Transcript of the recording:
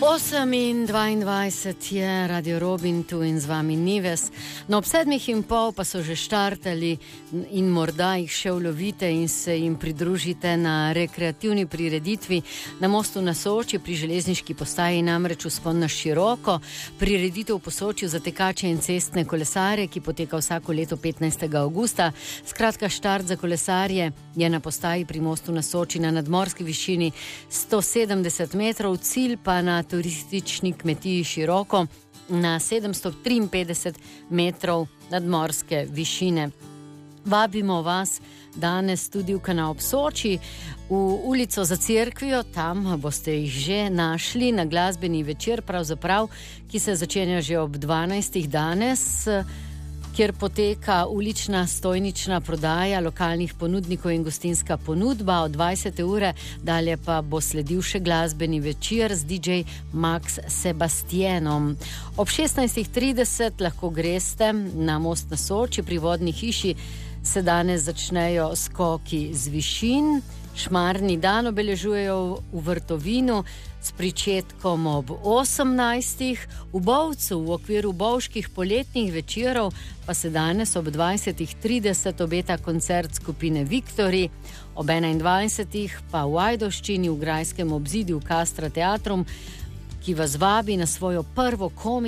8:22 je Radio Robin tu in z vami Nives. No, ob 7:30 pa so že štartali in morda jih še ulovite in se jim pridružite na rekreativni prireditvi na mostu na Soči pri železniški postaji, namreč Vzpon na široko. Prireditev po Sočju za tekače in cestne kolesarje, ki poteka vsako leto 15. avgusta. Skratka, štart za kolesarje je na postaji pri mostu na Soči na nadmorski višini 170 metrov, cilj pa na turistični kmetiji Široko na 753 metrov nadmorske višine. Vabimo vas danes tudi v Kanal ob Soči, v ulico za cerkvijo, tam boste jih že našli na glasbeni večer, pravzaprav, ki se začenja že ob 12. danes, kjer poteka ulična stojnična prodaja lokalnih ponudnikov in gostinska ponudba od 20. ure, dalje pa bo sledil še glasbeni večer z DJ Max Sebastianom. Ob 16:30 lahko greste na most na Soči, pri vodni hiši se danes začnejo skoki z višin. Šmarni dan obeležujejo v Vrtovinu s pričetkom ob 18. V Bovcu v okviru bovških poletnih večerov pa se danes ob 20:30 obeta koncert skupine Viktori, ob 21. pa v Ajdovščini v grajskem obzidju Castra Teatrum, ki vas vabi na svojo prvo